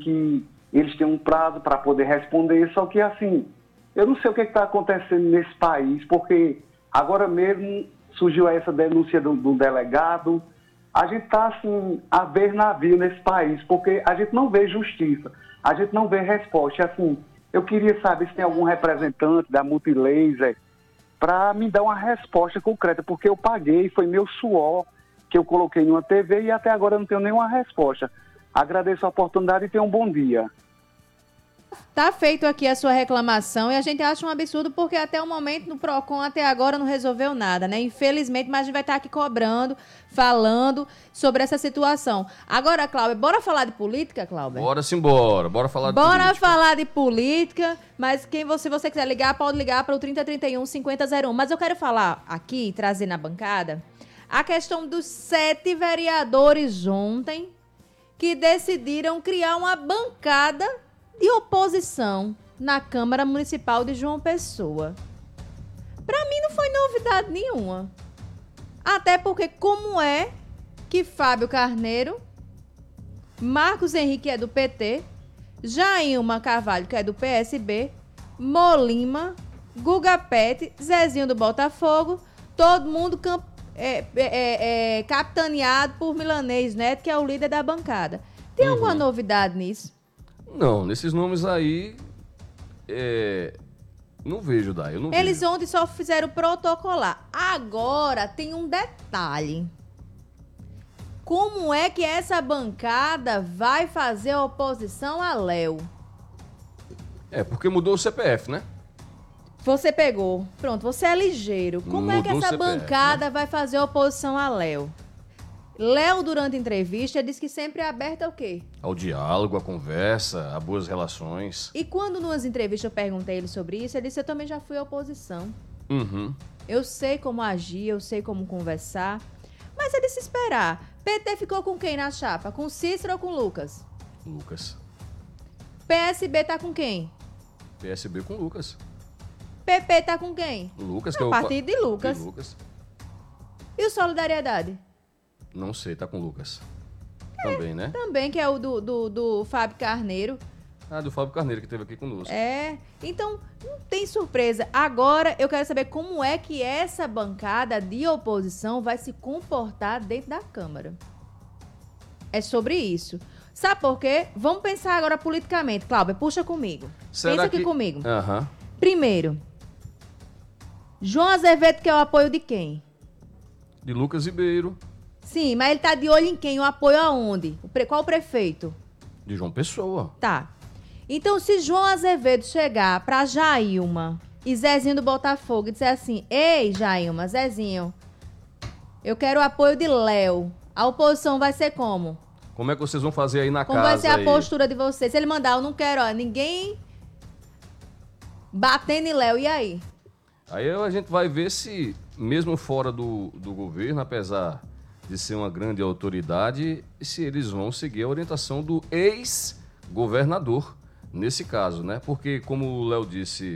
que eles têm um prazo para poder responder, só que assim, eu não sei o que está acontecendo nesse país, porque agora mesmo surgiu essa denúncia do delegado. A gente está assim, a ver navio nesse país, porque a gente não vê justiça, a gente não vê resposta. Assim, eu queria saber se tem algum representante da Multilaser para me dar uma resposta concreta, porque eu paguei, foi meu suor que eu coloquei em uma TV e até agora eu não tenho nenhuma resposta. Agradeço a oportunidade e tenha um bom dia. Tá feito aqui a sua reclamação e a gente acha um absurdo porque até o momento no Procon até agora não resolveu nada, né? Infelizmente, mas a gente vai estar aqui cobrando, falando sobre essa situação. Agora, Cláudia, bora falar de política, Cláudia? Bora simbora, bora falar de política. Bora falar de política, mas se você quiser ligar, pode ligar para o 3031-5001. Mas eu quero falar aqui, trazer na bancada, a questão dos 7 vereadores ontem que decidiram criar uma bancada de oposição na Câmara Municipal de João Pessoa. Para mim não foi novidade nenhuma. Até porque como é que Fábio Carneiro, Marcos Henrique é do PT, Jailma Carvalho que é do PSB, Molima, Guga Pet, Zezinho do Botafogo, todo mundo capitaneado por Milanês Neto, que é o líder da bancada. Tem alguma novidade nisso? Não, nesses nomes aí, não vejo, Day, eu não Eles vejo. ontem só fizeram protocolar. Agora tem um detalhe. Como é que essa bancada vai fazer oposição a Léo? Porque mudou o CPF, né? Você pegou. Pronto, você é ligeiro. Como é que Mudou o essa CPF, bancada vai fazer oposição a Léo? Léo, durante a entrevista, disse que sempre é aberta ao quê? Ao diálogo, à conversa, a boas relações. E quando, numas entrevistas, eu perguntei ele sobre isso, ele disse, eu também já fui à oposição. Eu sei como agir, eu sei como conversar. Mas é de se esperar. PT ficou com quem na chapa? Com Cícero ou com Lucas? Lucas. PSB tá com quem? PSB com Lucas. PP tá com quem? Lucas, É o partido de Lucas. De Lucas. E o Solidariedade? Não sei, tá com Lucas. Também, né? Também, que é o do Fábio Carneiro. Do Fábio Carneiro, que esteve aqui conosco. Então, não tem surpresa. Agora, eu quero saber como é que essa bancada de oposição vai se comportar dentro da Câmara. É sobre isso. Sabe por quê? Vamos pensar agora politicamente. Cláudia, puxa comigo. Pensa aqui comigo. Primeiro, João Azevedo quer o apoio de quem? De Lucas Ribeiro. Sim, mas ele tá de olho em quem? O apoio aonde? Qual o prefeito? De João Pessoa. Tá. Então, se João Azevedo chegar pra Jailma e Zezinho do Botafogo e disser assim, ei, Jailma, Zezinho, eu quero o apoio de Léo. A oposição vai ser como? Como é que vocês vão fazer aí na Como casa? vai ser a postura de vocês? Se ele mandar, eu não quero, ninguém batendo em Léo, e aí? Aí a gente vai ver se, mesmo fora do governo, apesar de ser uma grande autoridade, se eles vão seguir a orientação do ex-governador, nesse caso, né? Porque, como o Léo disse,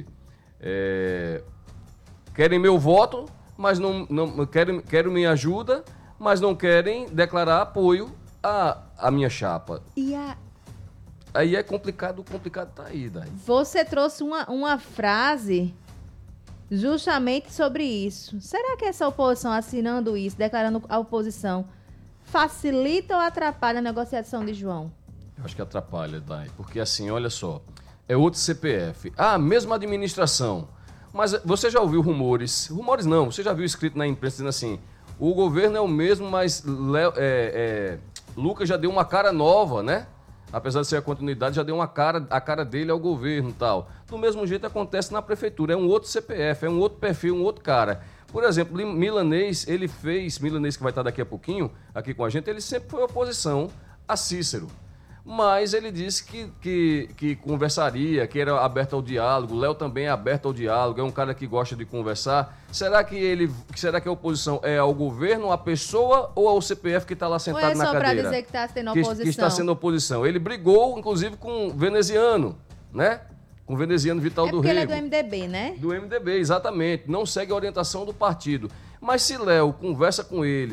querem meu voto, mas não querem minha ajuda, mas não querem declarar apoio à minha chapa. Aí é complicado tá aí, Day. Você trouxe uma frase justamente sobre isso. Será que essa oposição, assinando isso, declarando a oposição, facilita ou atrapalha a negociação de João? Eu acho que atrapalha, Day. Porque assim, olha só, é outro CPF. Mesma administração. Mas você já ouviu rumores? Rumores não, você já viu escrito na imprensa dizendo assim, o governo é o mesmo, mas Lucas já deu uma cara nova, né? Apesar de ser a continuidade, já deu a cara dele ao governo e tal. Do mesmo jeito acontece na prefeitura, é um outro CPF, é um outro perfil, um outro cara. Por exemplo, Milanês que vai estar daqui a pouquinho aqui com a gente, ele sempre foi oposição a Cícero. Mas ele disse que conversaria, que era aberto ao diálogo. O Léo também é aberto ao diálogo, é um cara que gosta de conversar. Será que a oposição é ao governo, à pessoa ou ao CPF que está lá sentado na cadeira? Ou é só para dizer que está sendo oposição? Que está sendo oposição. Ele brigou, inclusive, com o veneziano, né? Com o veneziano Vital do Rego. Ele é do MDB, né? Do MDB, exatamente. Não segue a orientação do partido. Mas se Léo conversa com ele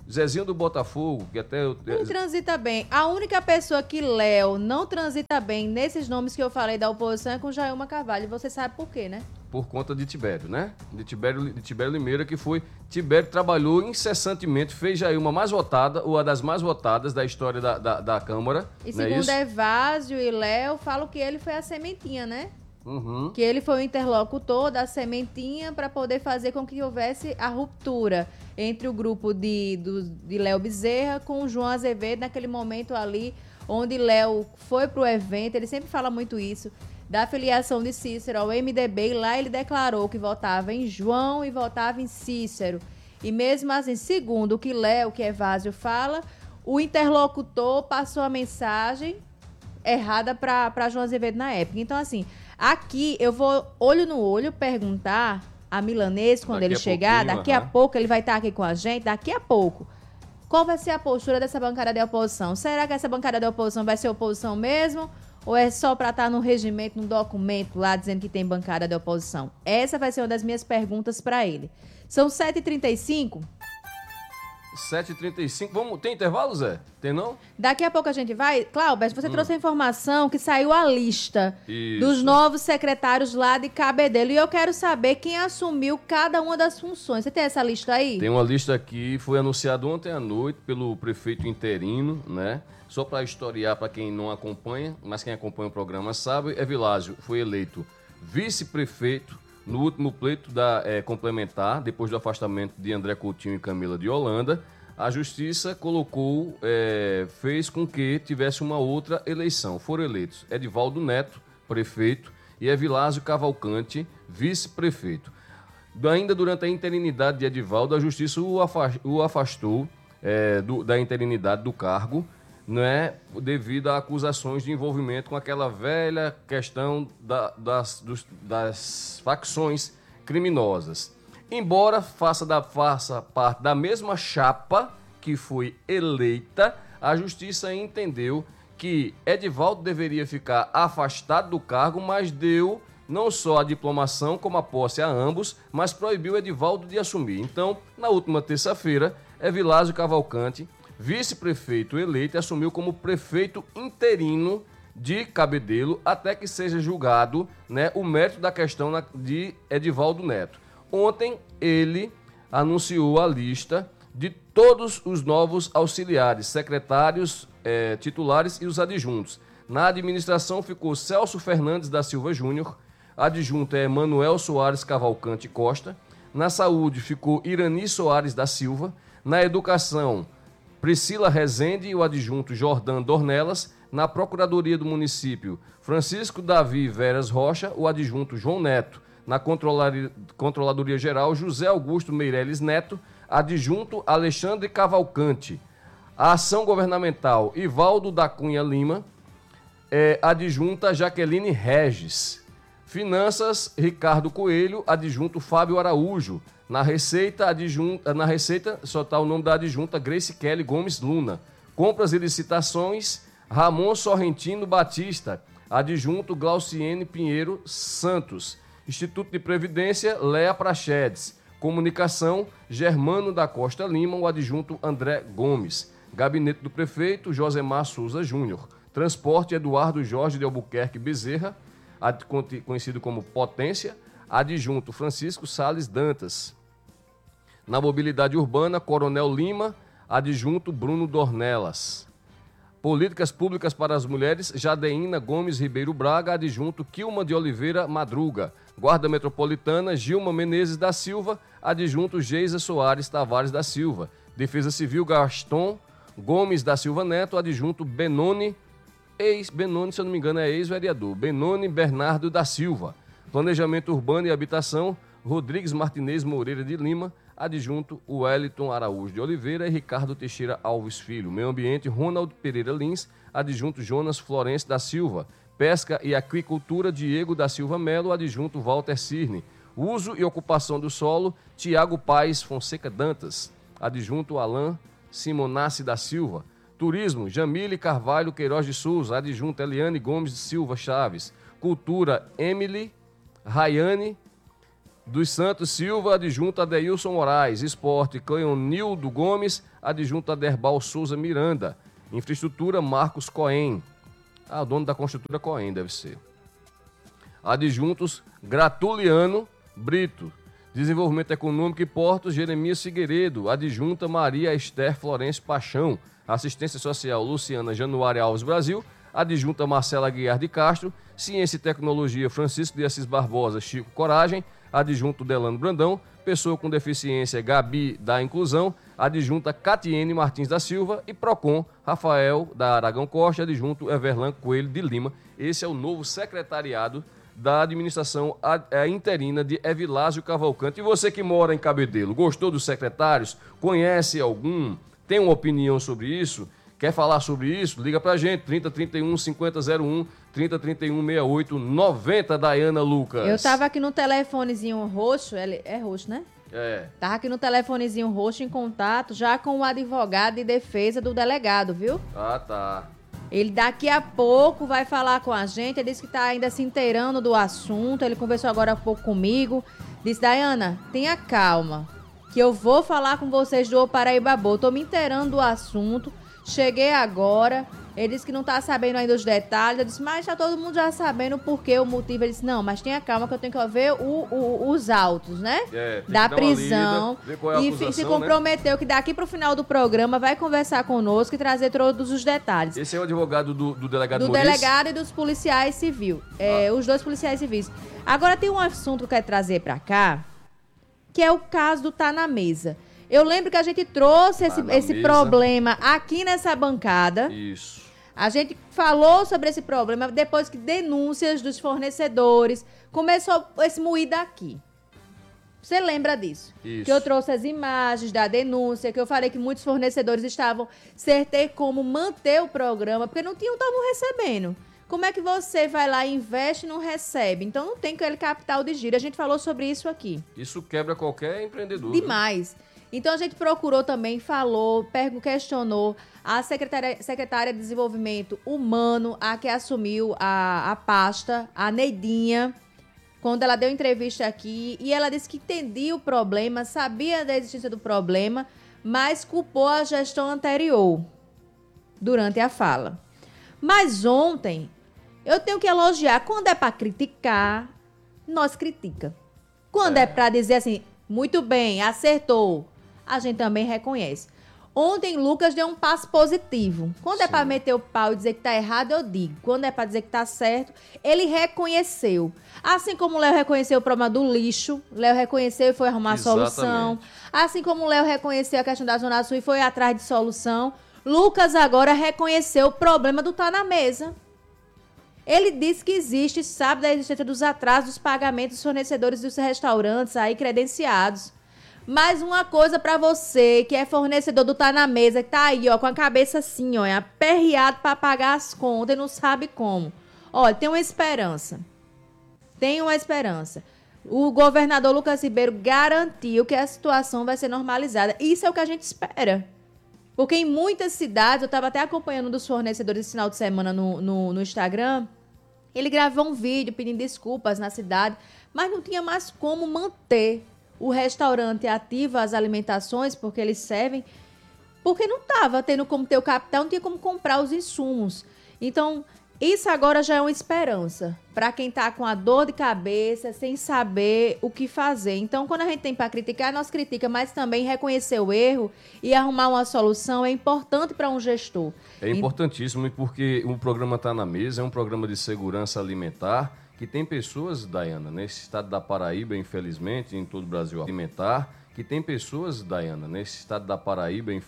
Zezinho do Botafogo, que até... Ele transita bem. A única pessoa que Léo não transita bem nesses nomes que eu falei da oposição é com Jailma Carvalho. E você sabe por quê, né? Por conta de Tibério, né? De Tibério Limeira, que foi... Tibério trabalhou incessantemente, fez Jailma mais votada, uma das mais votadas da história da Câmara. E segundo Evásio e Léo, falam que ele foi a sementinha, né? Uhum. Que ele foi o interlocutor da sementinha para poder fazer com que houvesse a ruptura entre o grupo de Léo Bezerra com o João Azevedo, naquele momento ali onde Léo foi para o evento. Ele sempre fala muito isso, da filiação de Cícero ao MDB, e lá ele declarou que votava em João e votava em Cícero. E mesmo assim, segundo o que Léo, que Evásio fala, o interlocutor passou a mensagem errada para João Azevedo na época. Então, assim, aqui eu vou, olho no olho, perguntar a Milanês quando ele chegar. Daqui a pouco ele vai estar aqui com a gente, daqui a pouco. Qual vai ser a postura dessa bancada de oposição? Será que essa bancada de oposição vai ser oposição mesmo? Ou é só para estar no regimento, no documento lá, dizendo que tem bancada de oposição? Essa vai ser uma das minhas perguntas para ele. São 7h35. 7h35. Tem intervalo, Zé? Tem não? Daqui a pouco a gente vai. Cláudio, você trouxe a informação que saiu a lista dos novos secretários lá de Cabedelo. E eu quero saber quem assumiu cada uma das funções. Você tem essa lista aí? Tem uma lista aqui, foi anunciado ontem à noite pelo prefeito interino, né? Só para historiar para quem não acompanha, mas quem acompanha o programa sabe, Evilásio foi eleito vice-prefeito no último pleito complementar, depois do afastamento de André Coutinho e Camila de Holanda. A Justiça fez com que tivesse uma outra eleição. Foram eleitos Edivaldo Neto, prefeito, e Evilásio Cavalcante, vice-prefeito. Ainda durante a interinidade de Edivaldo, a Justiça o afastou da interinidade do cargo, né, devido a acusações de envolvimento com aquela velha questão das facções criminosas. Embora faça parte da mesma chapa que foi eleita, a Justiça entendeu que Edivaldo deveria ficar afastado do cargo, mas deu não só a diplomação como a posse a ambos, mas proibiu Edivaldo de assumir. Então, na última terça-feira, Evilásio Cavalcante, vice-prefeito eleito, assumiu como prefeito interino de Cabedelo até que seja julgado, né, o mérito da questão de Edivaldo Neto. Ontem ele anunciou a lista de todos os novos auxiliares, secretários, titulares e os adjuntos. Na administração ficou Celso Fernandes da Silva Júnior, adjunto é Manuel Soares Cavalcante Costa. Na saúde ficou Irani Soares da Silva. Na educação, Priscila Rezende e o adjunto Jordan Dornelas. Na Procuradoria do Município, Francisco Davi Veras Rocha, o adjunto João Neto. Na Controladoria Geral, José Augusto Meireles Neto, adjunto Alexandre Cavalcante. A Ação Governamental, Ivaldo da Cunha Lima, adjunta Jaqueline Regis. Finanças, Ricardo Coelho, adjunto Fábio Araújo. Na Receita, só está o nome da adjunta Grace Kelly Gomes Luna. Compras e licitações, Ramon Sorrentino Batista, adjunto Glauciene Pinheiro Santos. Instituto de Previdência, Léa Prachedes. Comunicação, Germano da Costa Lima, o adjunto André Gomes. Gabinete do Prefeito, Josemar Souza Júnior. Transporte, Eduardo Jorge de Albuquerque Bezerra, conhecido como Potência, adjunto Francisco Sales Dantas. Na Mobilidade Urbana, Coronel Lima, adjunto Bruno Dornelas. Políticas Públicas para as Mulheres, Jadeína Gomes Ribeiro Braga, adjunto Quilma de Oliveira Madruga. Guarda Metropolitana, Gilma Menezes da Silva, adjunto Geisa Soares Tavares da Silva. Defesa Civil, Gaston Gomes da Silva Neto, adjunto Benoni, se eu não me engano é ex-vereador, Benoni Bernardo da Silva. Planejamento Urbano e Habitação, Rodrigues Martinez Moreira de Lima, adjunto Wellington Araújo de Oliveira e Ricardo Teixeira Alves Filho. Meio Ambiente, Ronald Pereira Lins, adjunto Jonas Florencio da Silva. Pesca e Aquicultura, Diego da Silva Melo, adjunto Walter Cirne. Uso e Ocupação do Solo, Tiago Paes Fonseca Dantas, adjunto Alain Simonassi da Silva. Turismo, Jamile Carvalho Queiroz de Souza, adjunto Eliane Gomes de Silva Chaves. Cultura, Emily Rayane Dos Santos Silva, adjunto Adeilson Moraes. Esporte, Cleonildo Gomes, adjunto Aderbal Souza Miranda. Infraestrutura, Marcos Cohen. O dono da construtora Cohen deve ser. Adjuntos, Gratuliano Brito. Desenvolvimento Econômico e Portos, Jeremias Figueiredo. Adjunta, Maria Esther Florencio Paixão. Assistência Social, Luciana Januária Alves Brasil. Adjunta, Marcela Guiar de Castro. Ciência e Tecnologia, Francisco de Assis Barbosa, Chico Coragem. Adjunto, Delano Brandão. Pessoa com deficiência, Gabi da Inclusão. Adjunta, Catiene Martins da Silva. E Procon, Rafael da Aragão Costa. Adjunto, Everlan Coelho de Lima. Esse é o novo secretariado da administração interina de Evilásio Cavalcante. E você que mora em Cabedelo, gostou dos secretários? Conhece algum? Tem uma opinião sobre isso? Quer falar sobre isso? Liga pra gente, 3031-5001, 3031-6890, Dayana Lucas. Eu tava aqui no telefonezinho roxo, é roxo, né? Tava aqui no telefonezinho roxo em contato já com o advogado de defesa do delegado, viu? Ah, tá. Ele daqui a pouco vai falar com a gente. Ele disse que está ainda se inteirando do assunto. Ele conversou agora há pouco comigo. Disse, Dayana, tenha calma, que eu vou falar com vocês do Paraíba Boa. Estou me inteirando do assunto. Cheguei agora. Ele disse que não está sabendo ainda os detalhes. Eu disse, mas está todo mundo já sabendo o porquê, o motivo. Ele disse, não, mas tenha calma que eu tenho que ver os autos, né? Da prisão. Lida, ver qual é a acusação, se comprometeu, né? Que daqui para o final do programa vai conversar conosco e trazer todos os detalhes. Esse é o advogado do delegado Do Maurício? delegado e dos policiais civis. Os dois policiais civis. Agora tem um assunto que eu quero trazer para cá, que é o caso do Tá na Mesa. Eu lembro que a gente trouxe esse problema aqui nessa bancada. Isso. A gente falou sobre esse problema depois que denúncias dos fornecedores começou esse moído aqui. Você lembra disso? Isso. Que eu trouxe as imagens da denúncia, que eu falei que muitos fornecedores estavam sem ter como manter o programa, porque não estavam recebendo. Como é que você vai lá, investe e não recebe? Então não tem aquele capital de giro. A gente falou sobre isso aqui. Isso quebra qualquer empreendedor. Demais. Então a gente procurou também, falou, questionou a secretária de Desenvolvimento Humano, a que assumiu a pasta, a Neidinha, quando ela deu entrevista aqui, e ela disse que entendia o problema, sabia da existência do problema, mas culpou a gestão anterior durante a fala. Mas ontem, eu tenho que elogiar, quando é para criticar, nós critica. Quando é para dizer assim, muito bem, acertou, a gente também reconhece. Ontem, Lucas deu um passo positivo. Quando é para meter o pau e dizer que tá errado, eu digo. Quando é para dizer que tá certo, ele reconheceu. Assim como o Léo reconheceu o problema do lixo, Léo reconheceu e foi arrumar a solução. Assim como o Léo reconheceu a questão da Zona Sul e foi atrás de solução, Lucas agora reconheceu o problema do Tá na Mesa. Ele disse que existe, sabe da existência dos atrasos dos pagamentos dos fornecedores dos restaurantes aí credenciados. Mais uma coisa pra você que é fornecedor do Tá na Mesa, que tá aí, ó, com a cabeça assim, ó, aperreado pra pagar as contas e não sabe como. Olha, tem uma esperança. Tem uma esperança. O governador Lucas Ribeiro garantiu que a situação vai ser normalizada. Isso é o que a gente espera. Porque em muitas cidades, eu estava até acompanhando um dos fornecedores esse final de semana no Instagram, ele gravou um vídeo pedindo desculpas na cidade, mas não tinha mais como manter o restaurante ativo, as alimentações, porque eles servem, porque não estava tendo como ter o capital, não tinha como comprar os insumos. Então, isso agora já é uma esperança para quem está com a dor de cabeça, sem saber o que fazer. Então, quando a gente tem para criticar, nós critica, mas também reconhecer o erro e arrumar uma solução é importante para um gestor. É importantíssimo, porque o programa Tá na Mesa é um programa de segurança alimentar que tem pessoas, Dayana, nesse estado da Paraíba, infelizmente, em todo o Brasil alimentar, que tem pessoas, Dayana, nesse estado da Paraíba,